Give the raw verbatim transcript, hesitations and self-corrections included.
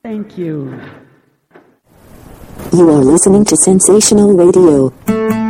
Thank you. You are listening to Sensational Radio.